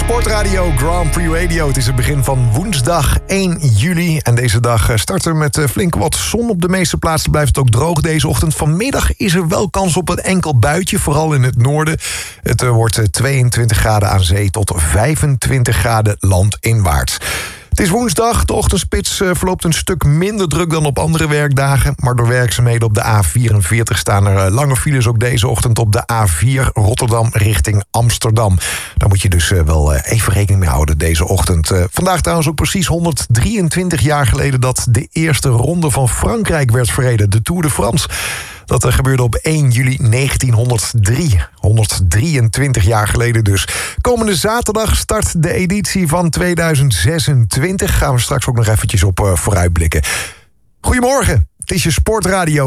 Sportradio Grand Prix Radio. Het is het begin van woensdag 1 juli. En deze dag start er met flink wat zon op de meeste plaatsen. Blijft het ook droog deze ochtend. Vanmiddag is er wel kans op een enkel buitje, vooral in het noorden. Het wordt 22 graden aan zee tot 25 graden landinwaarts. Het is woensdag, de ochtendspits verloopt een stuk minder druk dan op andere werkdagen. Maar door werkzaamheden op de A44 staan er lange files ook deze ochtend op de A4 Rotterdam richting Amsterdam. Daar moet je dus wel even rekening mee houden deze ochtend. Vandaag trouwens ook precies 123 jaar geleden dat de eerste ronde van Frankrijk werd verreden, de Tour de France. Dat gebeurde op 1 juli 1903. 123 jaar geleden dus. Komende zaterdag start de editie van 2026. Gaan we straks ook nog eventjes op vooruitblikken. Goedemorgen, het is je Sportradio.